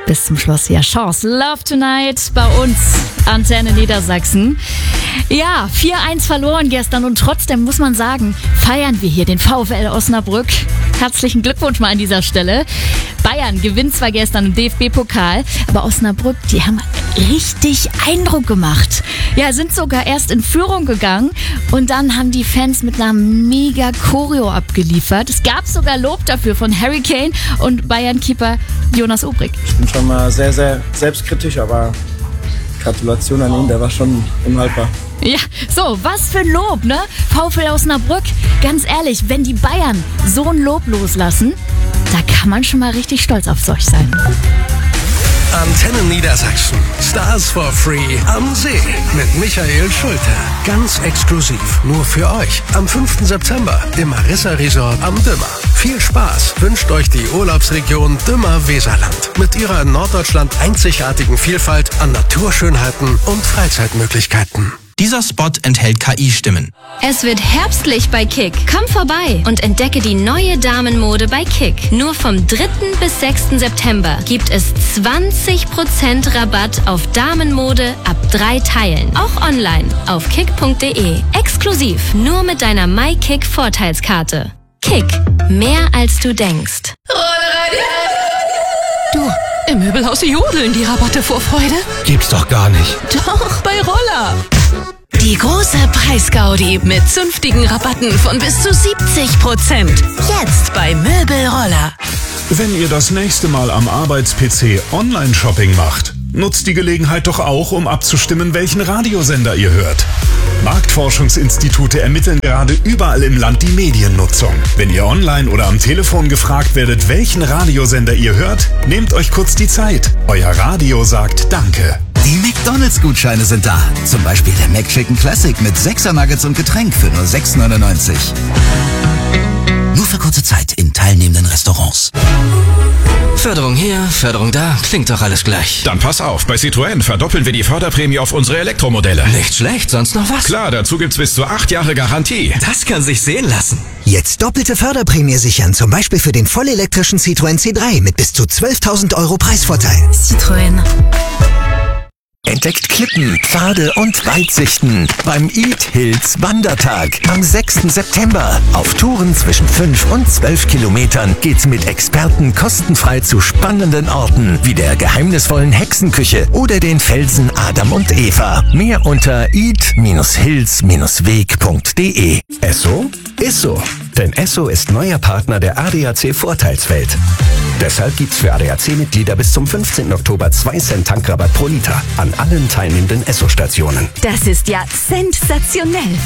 bis zum Schluss. Ja, Chance. Love Tonight bei uns, Antenne Niedersachsen. Ja, 4-1 verloren gestern und trotzdem muss man sagen, feiern wir hier den VfL Osnabrück. Herzlichen Glückwunsch mal an dieser Stelle. Bayern gewinnt zwar gestern im DFB-Pokal, aber Osnabrück, die haben richtig Eindruck gemacht. Ja, sind sogar erst in Führung gegangen und dann haben die Fans mit einer mega Choreo abgeliefert. Es gab sogar Lob dafür von Harry Kane und Bayern-Keeper Jonas Obrig. Ich bin schon mal sehr, sehr selbstkritisch, aber Gratulation an ihn, der war schon unhaltbar. Ja, so, was für ein Lob, ne? VfL Osnabrück, ganz ehrlich, wenn die Bayern so ein Lob loslassen, da kann man schon mal richtig stolz auf solch sein. Antenne Niedersachsen. Stars for Free am See mit Michael Schulte. Ganz exklusiv nur für euch. Am 5. September im Marissa Resort am Dümmer. Viel Spaß wünscht euch die Urlaubsregion Dümmer-Weserland mit ihrer in Norddeutschland einzigartigen Vielfalt an Naturschönheiten und Freizeitmöglichkeiten. Dieser Spot enthält KI-Stimmen. Es wird herbstlich bei Kick. Komm vorbei und entdecke die neue Damenmode bei Kick. Nur vom 3. bis 6. September gibt es 20% Rabatt auf Damenmode ab 3 Teilen. Auch online auf kick.de. Exklusiv nur mit deiner MyKick-Vorteilskarte. Kick. Mehr als du denkst. Du, im Möbelhaus jodeln die Rabatte vor Freude. Gibt's doch gar nicht. Doch, bei Roller. Die große Preisgaudi mit zünftigen Rabatten von bis zu 70%. Jetzt bei Möbelroller. Wenn ihr das nächste Mal am Arbeits-PC Online-Shopping macht, nutzt die Gelegenheit doch auch, um abzustimmen, welchen Radiosender ihr hört. Marktforschungsinstitute ermitteln gerade überall im Land die Mediennutzung. Wenn ihr online oder am Telefon gefragt werdet, welchen Radiosender ihr hört, nehmt euch kurz die Zeit. Euer Radio sagt Danke. Die McDonalds-Gutscheine sind da. Zum Beispiel der McChicken Classic mit 6er Nuggets und Getränk für nur 6,99. Nur für kurze Zeit in teilnehmenden Restaurants. Förderung hier, Förderung da, klingt doch alles gleich. Dann pass auf, bei Citroën verdoppeln wir die Förderprämie auf unsere Elektromodelle. Nicht schlecht, sonst noch was? Klar, dazu gibt's bis zu 8 Jahre Garantie. Das kann sich sehen lassen. Jetzt doppelte Förderprämie sichern, zum Beispiel für den vollelektrischen Citroën C3 mit bis zu 12.000 € Preisvorteil. Citroën. Entdeckt Klippen, Pfade und Weitsichten beim Eat Hills Wandertag am 6. September. Auf Touren zwischen 5 und 12 Kilometern geht's mit Experten kostenfrei zu spannenden Orten wie der geheimnisvollen Hexenküche oder den Felsen Adam und Eva. Mehr unter eat-hills-weg.de. Esso ist so. Denn Esso ist neuer Partner der ADAC Vorteilswelt. Deshalb gibt's für ADAC-Mitglieder bis zum 15. Oktober 2 Cent Tankrabatt pro Liter an allen teilnehmenden Esso-Stationen. Das ist ja sensationell.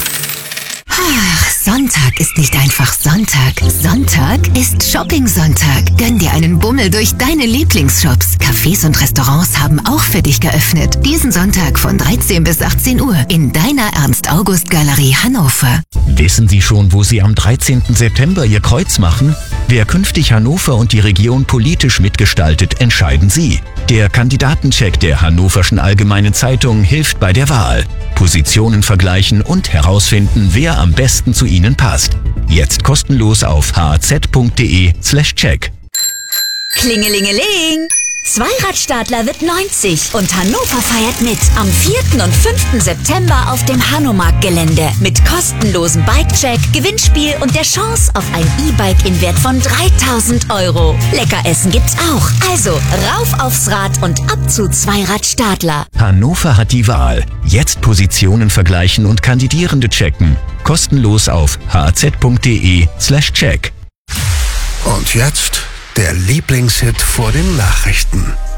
Ach, Sonntag ist nicht einfach Sonntag. Sonntag ist Shopping-Sonntag. Gönn dir einen Bummel durch deine Lieblingsshops. Cafés und Restaurants haben auch für dich geöffnet. Diesen Sonntag von 13 bis 18 Uhr in deiner Ernst-August-Galerie Hannover. Wissen Sie schon, wo Sie am 13. September Ihr Kreuz machen? Wer künftig Hannover und die Region politisch mitgestaltet, entscheiden Sie. Der Kandidatencheck der Hannoverschen Allgemeinen Zeitung hilft bei der Wahl. Positionen vergleichen und herausfinden, wer am besten zu Ihnen passt. Jetzt kostenlos auf haz.de/check. Klingelingeling! Zweiradstadler wird 90 und Hannover feiert mit. Am 4. und 5. September auf dem Hanomag-Gelände. Mit kostenlosem Bike-Check, Gewinnspiel und der Chance auf ein E-Bike in Wert von 3.000 €. Lecker essen gibt's auch. Also rauf aufs Rad und ab zu Zweiradstadler. Hannover hat die Wahl. Jetzt Positionen vergleichen und Kandidierende checken. Kostenlos auf haz.de/check. Und jetzt der Lieblingshit vor den Nachrichten.